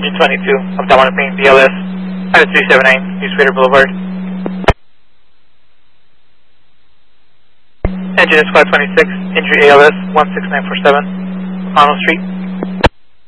Engine 22 of Dominant Main BLS, Pilot 379, New Swader Boulevard. Engine is 526, injury ALS 16947, Arnold Street.